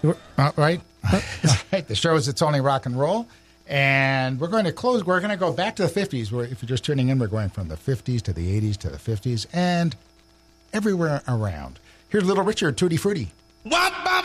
Right? Right. The show is It's Only Rock and Roll. And we're going to close. We're going to go back to the 50s. If you're just tuning in, we're going from the 50s to the 80s to the 50s and everywhere around. Here's Little Richard, Tutti Frutti. What?